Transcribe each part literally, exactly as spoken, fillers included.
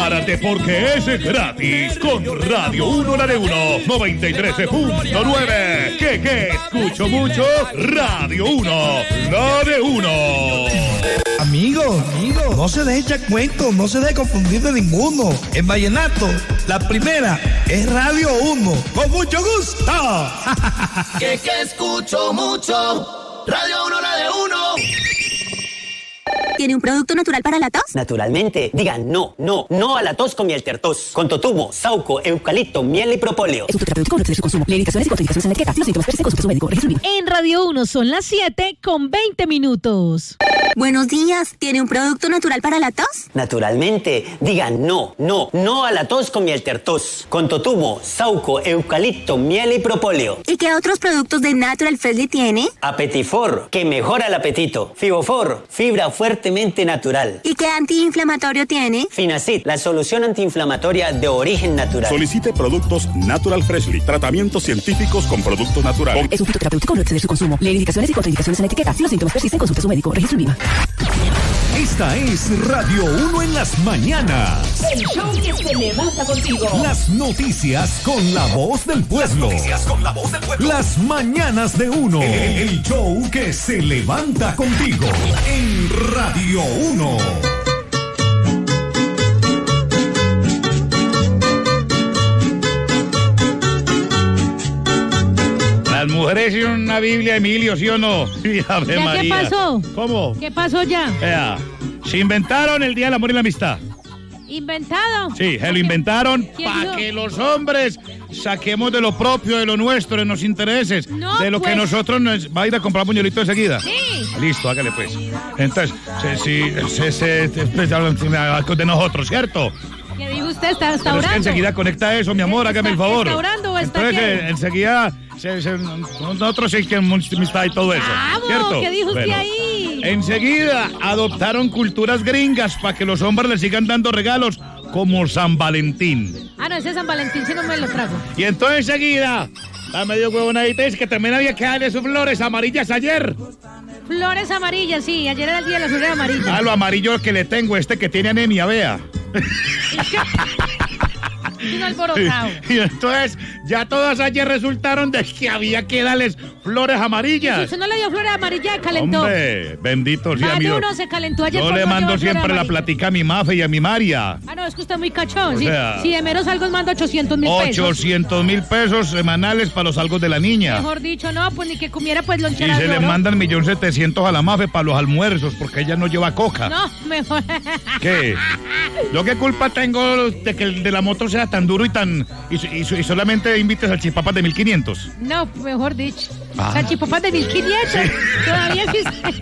Prepárate porque es gratis con Radio uno, la de uno, noventa y tres punto nueve. ¿Qué, qué? Escucho mucho. Radio uno, la de uno. Amigo, amigo, no se deje echar cuento, no se deje confundir de ninguno. En vallenato, la primera es Radio uno. Con mucho gusto. Que, que escucho mucho. Radio uno, la de uno. ¿Tiene un producto natural para la tos? Naturalmente. Digan no, no, no a la tos con miel tertos. Con totumo, sauco, eucalipto, miel y propóleo. Es un terapéutico, no excede su consumo. Le indicaciones y contraindicaciones en la etiqueta. Los síntomas persisten, consulte su médico. Registro I V A. En Radio uno son las siete con veinte minutos. Buenos días. ¿Tiene un producto natural para la tos? Naturalmente. Digan no, no, no a la tos con miel tertos. Con totumo, sauco, eucalipto, miel y propóleo. ¿Y qué otros productos de Natural Freshly tiene? Apetifor, que mejora el apetito. Fibofor, fibra fuertemente natural. ¿Y qué antiinflamatorio tiene? Finacid, la solución antiinflamatoria de origen natural. Solicite productos Natural Freshly. Tratamientos científicos con productos naturales. Es un fitoterapéutico, no exceder su consumo. Le indicaciones y contraindicaciones en la etiqueta. Si los síntomas persisten, consulte su médico. Registro I V A. Esta es Radio uno en las mañanas. El show que se levanta contigo. Las noticias con la voz del pueblo. Las noticias con la voz del pueblo. Las mañanas de uno. El show que se levanta contigo. En Radio uno. Las mujeres y una Biblia, Emilio, ¿sí o no? Sí, Ave ¿Ya María. qué pasó? ¿Cómo? ¿Qué pasó ya? Vea, se inventaron el Día del Amor y la Amistad. ¿Inventado? Sí, se lo inventaron ¿Quién para dijo? que los hombres saquemos de lo propio, de lo nuestro, de los intereses, No, de lo pues. que nosotros nos... ¿Va a ir a comprar puñolito enseguida? Sí. Listo, hágale pues. Entonces, se, sí, se, se, se- de nosotros, ¿cierto? ¿Qué dijo usted? ¿Está, está Pero es que orando? enseguida conecta eso, mi amor, hágame el favor. ¿Está orando o está Entonces, qué? eh, enseguida, se, se- nosotros sí que amistad y todo eso, Vamos, ¿cierto? ¿qué dijo usted Bueno, ahí? enseguida adoptaron culturas gringas para que los hombres le sigan dando regalos como San Valentín. Ah, no, ese San Valentín sí no me lo trago. Y entonces enseguida, la medio huevonadita es que también había que darle sus flores amarillas ayer. Flores amarillas, sí. Ayer era el día de las flores amarillas. Ah, lo amarillo que le tengo, este que tiene anemia, vea. Un alborotado. Y entonces, ya todas ayer resultaron de que había que darles flores Si amarillas. usted no le dio flores amarillas, calentó. Hombre, bendito sea Más mi de Dios. uno se calentó ayer. Yo por le no mando llevar flores siempre la amarillas. platica a mi Mafe y a mi María. Ah, no, es que usted es muy cachón. O sí. sea, Si de meros algo manda ochocientos mil pesos. ochocientos mil pesos semanales para los algos de la niña. Mejor dicho, no, pues ni que comiera pues Y loncheras se de le oro. mandan millón setecientos a la Mafe para los almuerzos porque ella no lleva coca. No, mejor. ¿Qué? ¿Yo qué culpa tengo de que el de la moto sea tan duro y tan... y, y- y solamente invites al chipapas de mil quinientos? No, mejor dicho. Ah. Salchipapas de mil quinientos. Todavía existe.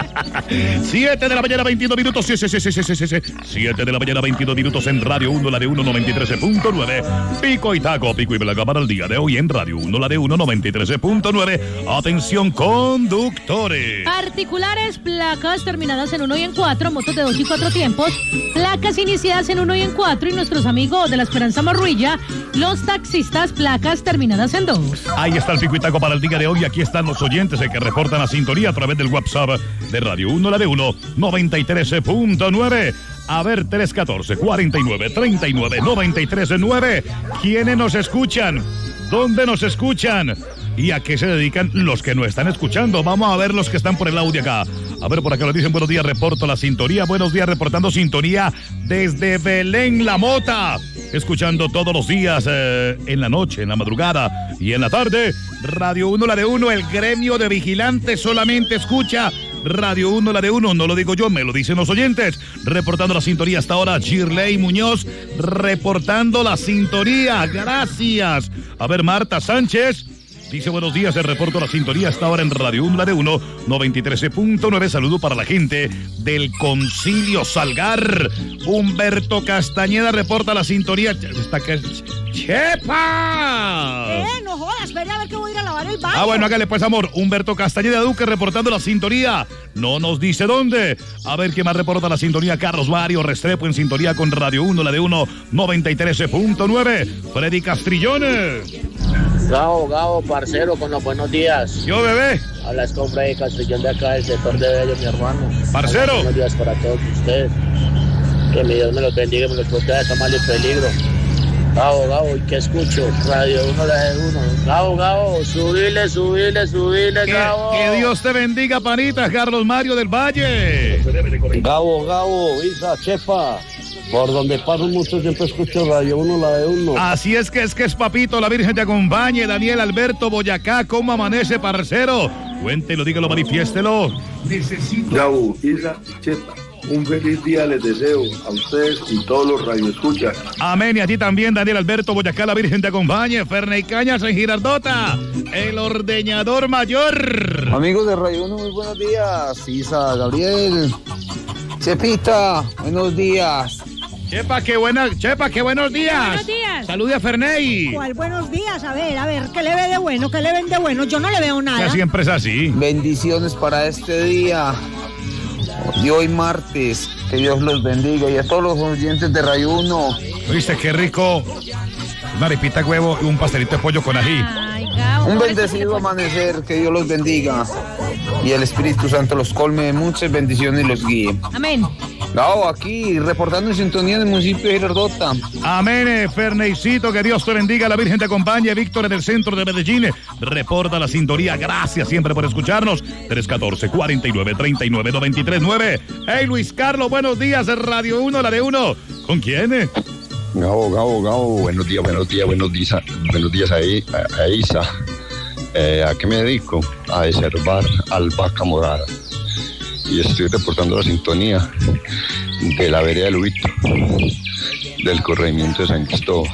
siete de la mañana, veintidós minutos. Sí, sí, sí, sí, sí, sí, sí. siete de la mañana, veintidós minutos en Radio uno, la de uno, noventa y tres punto nueve. Pico y taco, pico y placa para el día de hoy en Radio uno, la de uno, noventa y tres punto nueve. Atención, conductores. Particulares, placas terminadas en uno y en cuatro, motos de dos y cuatro tiempos, placas iniciadas en uno y en cuatro, y nuestros amigos de la Esperanza Marruilla, los taxistas, placas terminadas en dos. Ahí está el pico y taco para el día de hoy. Aquí están los oyentes que reportan la sintonía a través del WhatsApp de Radio uno, la de uno, noventa y tres punto nueve. A ver, tres uno cuatro, cuarenta y nueve, treinta y nueve, noventa y tres nueve. ¿Quiénes nos escuchan? ¿Dónde nos escuchan? ¿Y a qué se dedican los que no están escuchando? Vamos a ver los que están por el audio acá. A ver, por acá nos dicen buenos días, reporto la sintonía. Buenos días, reportando sintonía desde Belén La Mota. Escuchando todos los días, eh, en la noche, en la madrugada y en la tarde. Radio uno, la de uno, el gremio de vigilantes solamente escucha Radio uno, la de uno, no lo digo yo, me lo dicen los oyentes. Reportando la sintonía hasta ahora, Shirley Muñoz, reportando la sintonía. Gracias. A ver, Marta Sánchez dice buenos días, el reporto la sintonía hasta ahora en Radio uno, la de uno, noventa y tres punto nueve. Saludo para la gente del Concilio Salgar. Humberto Castañeda reporta la sintonía. Está que... ¡Chepa! Eh, no jodas, espera a ver que voy a ir a lavar el baño. Ah, bueno, hágale pues, amor. Humberto Castañeda Duque reportando la sintonía. No nos dice dónde. A ver qué más reporta la sintonía. Carlos Mario Restrepo en sintonía con Radio uno, la de uno, noventa y tres punto nueve. Freddy Castrillón. Gabo, Gabo, parcero, con los buenos días. Yo, bebé. Hablas con Freddy Castrillón de acá, del sector de Bello, mi hermano. Parcero. Buenos días para todos ustedes. Que mi Dios me los bendiga y me los proteja de esta mal y peligro. Gabo, Gabo, ¿y qué escucho? Radio uno, la de uno. Gabo, Gabo, subile, subile, subile, que, Gabo. Que Dios te bendiga, panita, Carlos Mario del Valle. Gabo, Gabo, Isa, Chepa. Por donde paso mucho siempre escucho Radio uno, la de uno. Así es que es que es papito, la Virgen te acompañe. Daniel Alberto Boyacá, ¿cómo amanece, parcero? Cuéntelo, dígalo, manifiéstelo. Gabo, Isa, Chepa. Un feliz día les deseo a ustedes y todos los radioescuchas. Amén, y a ti también, Daniel Alberto Boyacá, la Virgen te acompañe. Ferney Cañas en Girardota, el ordeñador mayor. Amigos de Radio uno, muy buenos días. Isa, Gabriel, Chepita, buenos días. Chepa, qué buena, Chepa, qué buenos días. Buenos días. Salude a Ferney. ¿Cuál buenos días? A ver, a ver, ¿qué le ve de bueno? ¿Qué le ven de bueno? Yo no le veo nada. Ya siempre es así. Bendiciones para este día de hoy martes, que Dios los bendiga y a todos los oyentes de Radio uno. ¿Viste qué rico? Una arepita de huevo y un pastelito de pollo con ají. Ay, Gabo, un bendecido amanecer, que Dios los bendiga y el Espíritu Santo los colme de muchas bendiciones y los guíe. Amén. Gabo, aquí reportando en sintonía en el municipio de Girardota. Amén, eh, Ferneycito, que Dios te bendiga, la Virgen te acompañe. Víctor del centro de Medellín reporta la sintonía. Gracias siempre por escucharnos. tres uno cuatro, cuatro nueve, tres nueve, nueve tres nueve. Hey, Luis Carlos, buenos días, Radio uno, la de uno. ¿Con quién? Gabo, Gabo, Gabo, buenos días, buenos días, buenos días, buenos días a, a, a Isa. Eh, ¿A qué me dedico? A deservar albahaca morada. Y estoy reportando la sintonía de la vereda de Lubito, del corregimiento de San Cristóbal.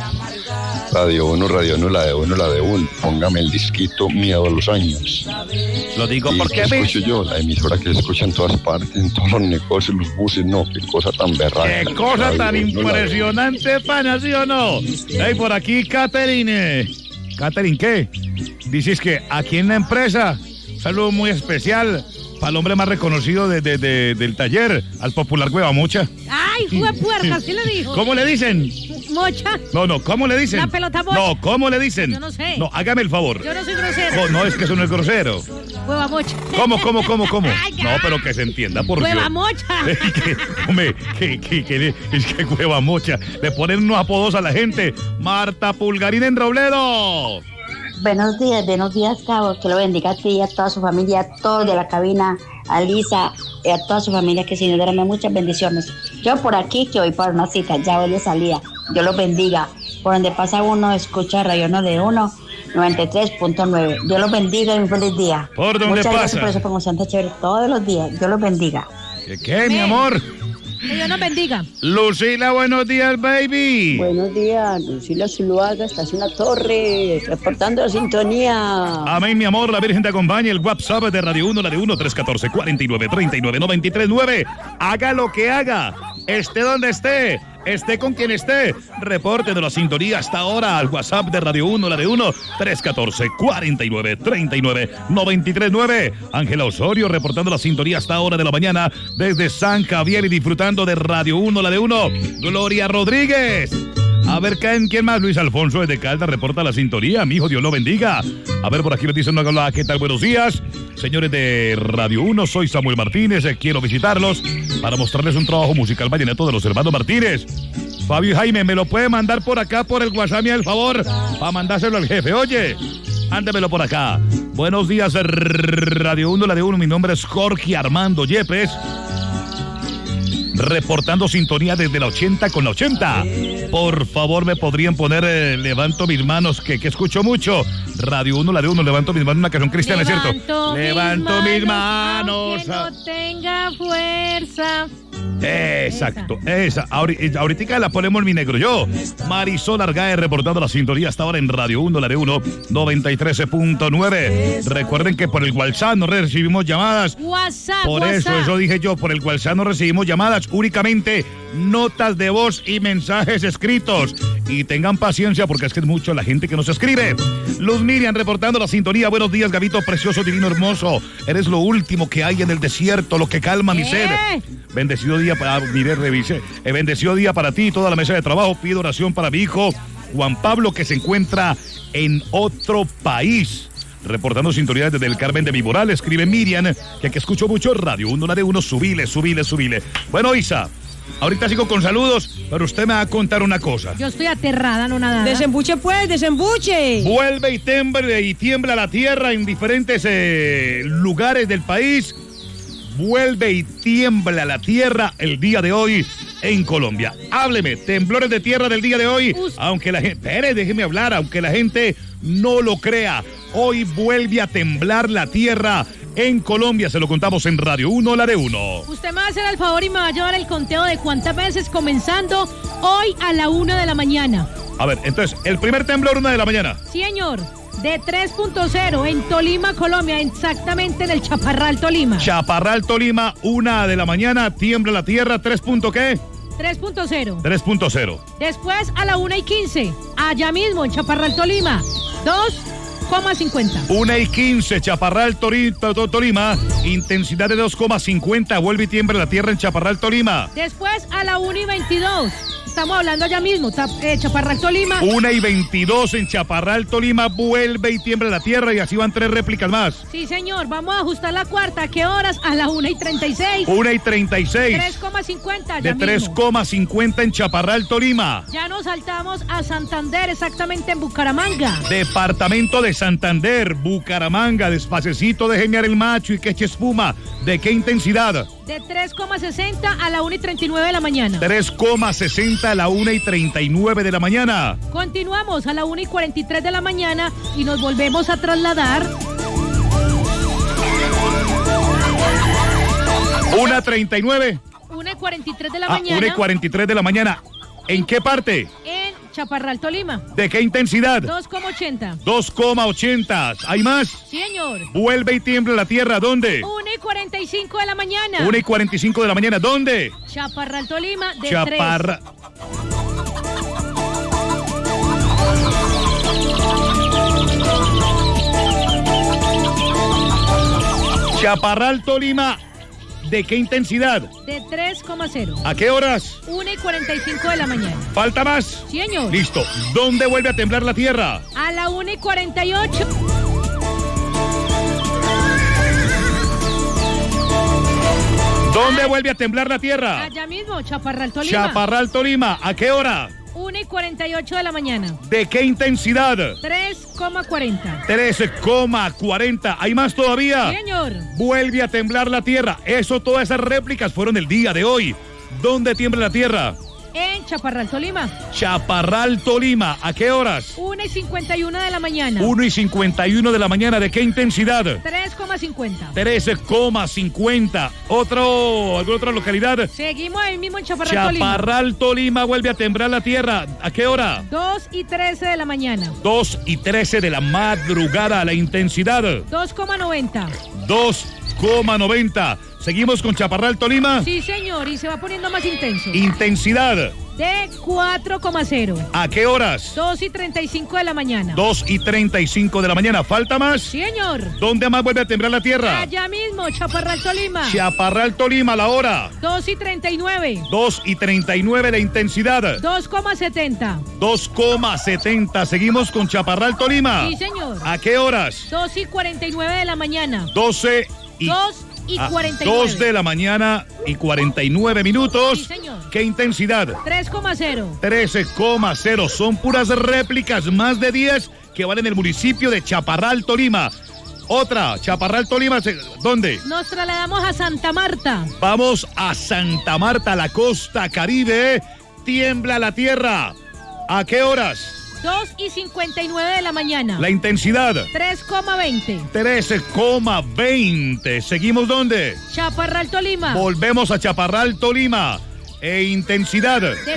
Radio uno, Radio uno, la de uno, la de uno. Póngame el disquito Miedo a los Años. Lo digo y porque me... escucho yo, la emisora que se escucha en todas partes, en todos los negocios, los buses, no, qué cosa tan berraca. Qué cosa Radio tan uno, impresionante, pana, ¿sí o no? Hey, por aquí, Catherine. ¿Catherine qué? Dices que aquí en la empresa, un saludo muy especial para el hombre más reconocido de, de, de, del taller, al popular Hueva Mocha. Ay, fue puerca, ¿sí le dijo? ¿Cómo le dicen? Mocha. No, no, ¿cómo le dicen? La pelota mocha. No, ¿cómo le dicen? Yo no sé. No, hágame el favor. Yo no soy grosero. No, no, es que eso no es grosero. Hueva mocha. ¿Cómo, cómo, cómo, cómo? Ay, no, pero que se entienda por Dios. Hueva mocha. que, hombre, que, que, que, es que Hueva Mocha. Le ponen unos apodos a la gente. Marta Pulgarín en Robledo. Buenos días, buenos días, Cabo. Que lo bendiga a ti y a toda su familia, a todos de la cabina, a Lisa y a toda su familia, que Señor derrame muchas bendiciones. Yo por aquí, que voy para una cita, ya voy de salida. Dios los bendiga. Por donde pasa uno, escucha Radio uno de uno, noventa y tres punto nueve. Dios los bendiga y un feliz día. ¿Por dónde Muchas pasa? gracias por esa promoción tan chévere todos los días. Dios los bendiga. ¿Qué, qué mi amor? Que Dios nos bendiga. Lucila, buenos días, baby. Buenos días, Lucila Zuluaga, estás en la torre, reportando la sintonía. Amén, mi amor, la Virgen te acompaña. El WhatsApp de Radio uno, la de uno, tres uno cuatro, cuatro nueve, tres nueve, nueve tres nueve. Haga lo que haga, esté donde esté, esté con quien esté. Reporte de la sintonía hasta ahora al WhatsApp de Radio uno, la de uno, tres uno cuatro, cuatro nueve, tres nueve, nueve tres nueve. Ángela Osorio reportando la sintonía hasta hora de la mañana desde San Javier y disfrutando de Radio uno, la de uno. Gloria Rodríguez. A ver, ¿quién, quién más? Luis Alfonso desde Caldas reporta la sintonía. Mi hijo, Dios lo bendiga. A ver, por aquí me dicen, hola, ¿qué tal? Buenos días. Señores de Radio uno, soy Samuel Martínez. Eh, quiero visitarlos para mostrarles un trabajo musical vallenato de los hermanos Martínez. Fabio y Jaime, ¿me lo puede mandar por acá por el WhatsApp, al favor? Para mandárselo al jefe. Oye, ándemelo por acá. Buenos días, Radio uno, la de uno. Mi nombre es Jorge Armando Yepes. Reportando sintonía desde la ochenta con la ochenta. Por favor, me podrían poner eh, Levanto mis manos, que, que escucho mucho. Radio uno, la de uno, Levanto mis manos, una canción cristiana, ¿es cierto? Levanto mis manos. Que no tenga fuerza. Exacto, esa. Ahorita, ahorita la ponemos mi negro yo. Marisol Argaez reportando la sintonía hasta ahora en Radio uno, la de uno, noventa y tres punto nueve. Recuerden que por el WhatsApp no recibimos llamadas. WhatsApp, Por WhatsApp. eso, eso dije yo, por el WhatsApp no recibimos llamadas, únicamente notas de voz y mensajes escritos. Y tengan paciencia porque es que es mucho la gente que nos escribe. Luz Miriam reportando la sintonía. Buenos días, Gabito, precioso, divino, hermoso. Eres lo último que hay en el desierto, lo que calma mi sed. Bendecido día para, mire, revise. Eh, bendecido día para ti y toda la mesa de trabajo. Pido oración para mi hijo Juan Pablo, que se encuentra en otro país. Reportando sintonía desde el Carmen de Viboral, escribe Miriam, que aquí escucho mucho Radio uno, la de uno, subile, subile, subile. Bueno, Isa, Ahorita sigo con saludos, pero usted me va a contar una cosa. Yo estoy aterrada, no nada. Desembuche pues, desembuche. Vuelve y tiembla y tiembla la tierra en diferentes eh, lugares del país. Vuelve y tiembla la tierra el día de hoy en Colombia. Hábleme, temblores de tierra del día de hoy, Ust- aunque la gente, espere, déjeme hablar, aunque la gente no lo crea. Hoy vuelve a temblar la tierra en Colombia, se lo contamos en Radio uno, la de uno. Usted me va a hacer el favor y me va a llevar el conteo de cuántas veces comenzando hoy a la una de la mañana. A ver, entonces, el primer temblor, una de la mañana. Sí, señor. De tres punto cero en Tolima, Colombia, exactamente en el Chaparral, Tolima. Chaparral, Tolima, una de la mañana, tiembla la tierra, tres punto ¿qué? tres punto cero. tres punto cero. Después a la una y quince, allá mismo en Chaparral, Tolima, dos coma cincuenta. una y quince, Chaparral, Tori, to, to, Tolima, intensidad de dos coma cincuenta, vuelve y tiembla la tierra en Chaparral, Tolima. Después a la una y veintidós. Estamos hablando allá mismo, eh, Chaparral, Tolima. una y veintidós en Chaparral, Tolima, vuelve y tiembla la tierra y así van tres réplicas más. Sí, señor, vamos a ajustar la cuarta. ¿A qué horas? A la una y treinta y seis. una y treinta y seis. tres coma cincuenta. De tres coma cincuenta en Chaparral, Tolima. Ya nos saltamos a Santander, exactamente en Bucaramanga. Departamento de Santander, Bucaramanga, despacecito, de geniar el macho y que eche espuma. ¿De qué intensidad? De tres coma sesenta a la una y treinta y nueve de la mañana. tres coma sesenta a la una y treinta y nueve de la mañana. Continuamos a la una y cuarenta y tres de la mañana y nos volvemos a trasladar. una treinta y nueve. una y cuarenta y tres de la ah, mañana. una y cuarenta y tres de la mañana. ¿En qué parte? En Chaparral, Tolima. ¿De qué intensidad? dos coma ochenta. dos coma ochenta. ¿Hay más? Sí, señor. Vuelve y tiembla la tierra. ¿Dónde? una y cuarenta y cinco de la mañana. una y cuarenta y cinco de la mañana. ¿Dónde? Chaparral, Tolima, de Chaparra... tres. Chaparral, Tolima, ¿de qué intensidad? De tres coma cero. ¿A qué horas? una y cuarenta y cinco de la mañana. ¿Falta más? Sí, señor. Listo. ¿Dónde vuelve a temblar la tierra? A la una y cuarenta y ocho. ¿Dónde Ay. vuelve a temblar la tierra? Allá mismo, Chaparral, Tolima. Chaparral, Tolima, ¿a qué hora? una y cuarenta y ocho de la mañana. ¿De qué intensidad? tres coma cuarenta. tres coma cuarenta. ¿Hay más todavía? Sí, señor. Vuelve a temblar la tierra. Eso, todas esas réplicas fueron el día de hoy. ¿Dónde tiembla la tierra? En Chaparral, Tolima. Chaparral, Tolima, ¿a qué horas? una y cincuenta y uno de la mañana. una y cincuenta y uno de la mañana, ¿de qué intensidad? tres coma cincuenta. tres coma cincuenta. ¿Otro, alguna otra localidad? Seguimos ahí mismo en Chaparral, Chaparral, Tolima. Chaparral, Tolima, vuelve a temblar la tierra. ¿A qué hora? dos y trece de la mañana. dos y trece de la madrugada, la intensidad. dos coma noventa. dos coma noventa. Seguimos con Chaparral, Tolima. Sí, señor, y se va poniendo más intenso. Intensidad. De cuatro coma cero. ¿A qué horas? dos y treinta y cinco de la mañana. dos y treinta y cinco de la mañana. ¿Falta más? Sí, señor. ¿Dónde más vuelve a temblar la tierra? Allá mismo, Chaparral, Tolima. Chaparral, Tolima, la hora. dos y treinta y nueve. dos y treinta y nueve de intensidad. dos coma setenta. dos coma setenta. Seguimos con Chaparral, Tolima. Sí, señor. ¿A qué horas? dos y cuarenta y nueve de la mañana. doce y... dos y cuarenta y nueve. dos de la mañana y cuarenta y nueve minutos. Sí, señor. ¿Qué intensidad? tres coma cero. trece coma cero. Son puras réplicas, más de diez que van en el municipio de Chaparral, Tolima. Otra, Chaparral, Tolima, ¿dónde? Nos trasladamos a Santa Marta. Vamos a Santa Marta, la costa caribe. Tiembla la tierra. ¿A qué horas? dos y cincuenta y nueve de la mañana. La intensidad. tres coma veinte. trece coma veinte. ¿Seguimos dónde? Chaparral, Tolima. Volvemos a Chaparral, Tolima. E intensidad. De